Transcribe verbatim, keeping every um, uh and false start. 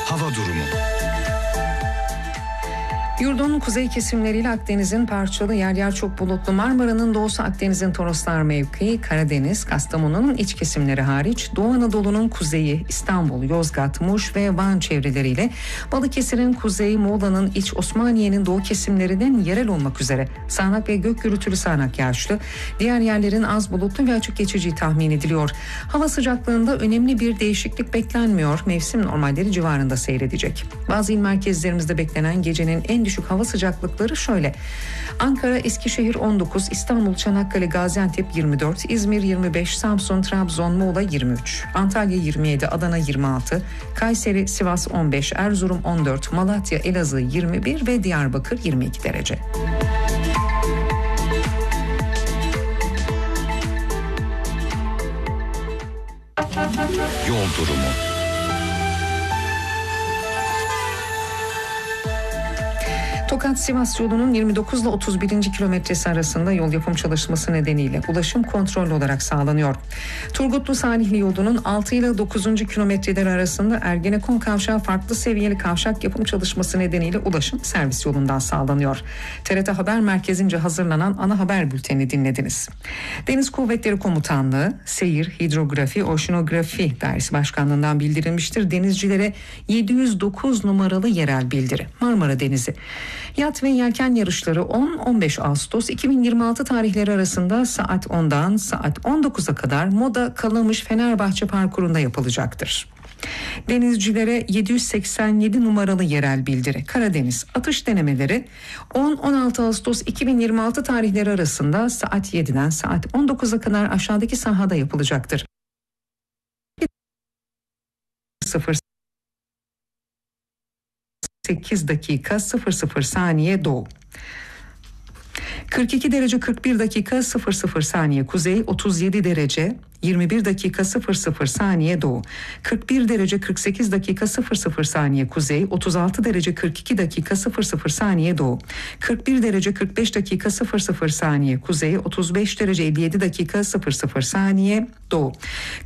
Hava durumu. Yurdun kuzey kesimleriyle Akdeniz'in parçalı yer yer çok bulutlu, Marmara'nın doğusu, Akdeniz'in Toroslar mevkii, Karadeniz, Kastamonu'nun iç kesimleri hariç Doğu Anadolu'nun kuzeyi, İstanbul, Yozgat, Muş ve Van çevreleriyle Balıkesir'in kuzeyi, Muğla'nın iç, Osmaniye'nin doğu kesimlerinden yerel olmak üzere sağanak ve gök gürültülü sağanak yağışlı, diğer yerlerin az bulutlu ve açık geçeceği tahmin ediliyor. Hava sıcaklığında önemli bir değişiklik beklenmiyor. Mevsim normalleri civarında seyredecek. Bazı il merkezlerimizde beklenen gecenin en düşük hava sıcaklıkları şöyle: Ankara, Eskişehir on dokuz, İstanbul, Çanakkale, Gaziantep yirmi dört, İzmir yirmi beş, Samsun, Trabzon, Muğla yirmi üç, Antalya yirmi yedi, Adana yirmi altı, Kayseri, Sivas on beş, Erzurum on dört, Malatya, Elazığ yirmi bir ve Diyarbakır yirmi iki derece. Yol durumu. Tokat-Sivas yolunun yirmi dokuz ile otuz birinci kilometresi arasında yol yapım çalışması nedeniyle ulaşım kontrollü olarak sağlanıyor. Turgutlu-Salihli yolunun altı ile dokuzuncu kilometreler arasında Ergenekon kavşağı farklı seviyeli kavşak yapım çalışması nedeniyle ulaşım servis yolundan sağlanıyor. T R T Haber Merkezi'nce hazırlanan ana haber bülteni dinlediniz. Deniz Kuvvetleri Komutanlığı, Seyir, Hidrografi, Oşinografi Dairesi Başkanlığı'ndan bildirilmiştir. Denizcilere yedi yüz dokuz numaralı yerel bildiri. Marmara Denizi. Yat ve yelken yarışları on on beş Ağustos iki bin yirmi altı tarihleri arasında saat ondan saat on dokuza kadar Moda Kalamış Fenerbahçe parkurunda yapılacaktır. Denizcilere yedi yüz seksen yedi numaralı yerel bildiri. Karadeniz atış denemeleri on on altı Ağustos iki bin yirmi altı tarihleri arasında saat yediden saat on dokuza kadar aşağıdaki sahada yapılacaktır. sekiz dakika sıfır sıfır saniye doğu. kırk iki derece kırk bir dakika sıfır sıfır saniye kuzey, otuz yedi derece yirmi bir dakika sıfır sıfır saniye doğu. kırk bir derece kırk sekiz dakika sıfır sıfır saniye kuzey, otuz altı derece kırk iki dakika sıfır sıfır saniye doğu. kırk bir derece kırk beş dakika sıfır sıfır saniye kuzey, otuz beş derece elli yedi dakika sıfır sıfır saniye doğu.